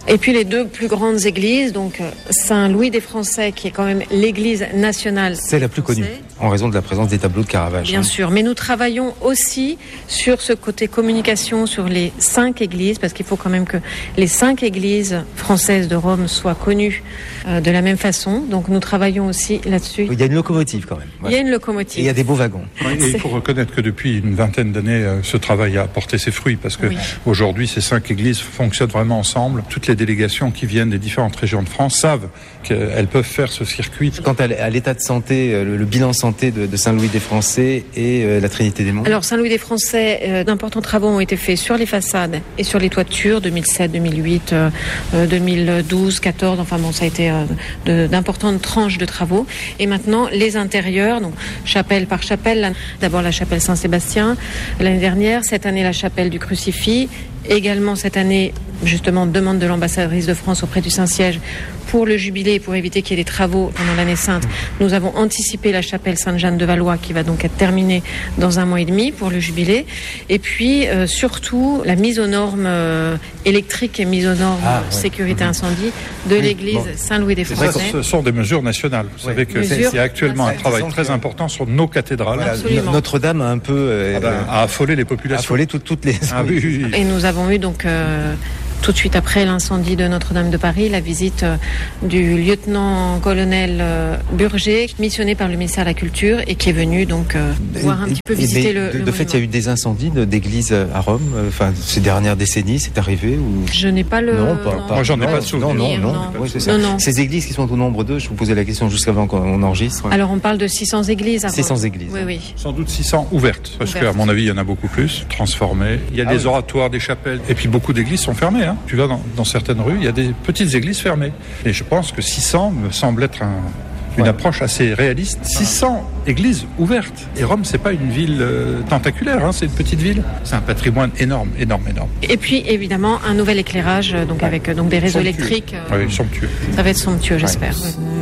Et puis les deux plus grandes églises, donc Saint-Louis des Français, qui est quand même l'église nationale. C'est la plus connue, en raison de la présence des tableaux de Caravage. Bien sûr, mais nous travaillons aussi sur ce côté communication, sur les 5 églises, parce qu'il faut quand même que les 5 églises françaises de Rome soient connues de la même façon. Donc nous travaillons aussi là-dessus. Il y a une locomotive quand même. Ouais. Il y a une locomotive. Et il y a des beaux wagons. Et il faut reconnaître que depuis une vingtaine d'années, ce travail a porté ses fruits, parce que aujourd'hui, ces 5 églises fonctionnent vraiment ensemble. Toutes les délégations qui viennent des différentes régions de France savent qu'elles peuvent faire ce circuit. Quant à l'état de santé, le bilan santé de Saint-Louis des Français et la Trinité des Monts. Alors Saint-Louis des Français, d'importants travaux ont été faits sur les façades et sur les toitures, 2007, 2008, 2012, 14, enfin bon, ça a été d'importantes tranches de travaux. Et maintenant, les intérieurs, donc chapelle par chapelle, d'abord la chapelle Saint-Sébastien, l'année dernière, cette année la chapelle du Crucifix, également cette année, justement, demande de l'ambassadrice de France auprès du Saint-Siège pour le jubilé, pour éviter qu'il y ait des travaux pendant l'année sainte. Nous avons anticipé la chapelle Sainte-Jeanne de Valois qui va donc être terminée dans 1 mois et demi pour le jubilé. Et puis, surtout, la mise aux normes électriques et mise aux normes sécurité incendie de l'église Saint-Louis des Français. Ça, ce sont des mesures nationales. Vous savez que il y a actuellement un travail très important sur nos cathédrales. Voilà, Notre-Dame a un peu a affolé les populations. Affolé toutes les... oui. Et nous avons eu donc... tout de suite après l'incendie de Notre-Dame de Paris, la visite du lieutenant-colonel Burger, missionné par le ministère de la Culture et qui est venu donc voir un petit peu visiter le De fait, il y a eu des incendies d'églises à Rome, ces dernières décennies, c'est arrivé ou... Je n'ai pas le... Non, moi j'en ai pas de souvenir. Non. Oui, c'est ça. Non. Ces églises qui sont au nombre 2, je vous posais la question juste avant qu'on enregistre. Alors on parle de 600 églises à Rome. 600 églises. Oui. Sans doute 600 ouvertes, parce qu'à mon avis, il y en a beaucoup plus, transformées. Il y a des oratoires, des chapelles, et puis beaucoup d'églises sont fermées. Tu vas dans certaines rues, il y a des petites églises fermées. Et je pense que 600 me semble être une approche assez réaliste. 600 églises ouvertes. Et Rome, c'est pas une ville tentaculaire, c'est une petite ville. C'est un patrimoine énorme. Et puis, évidemment, un nouvel éclairage, avec des réseaux électriques. Oui, somptueux. Ça va être somptueux, j'espère. Ouais.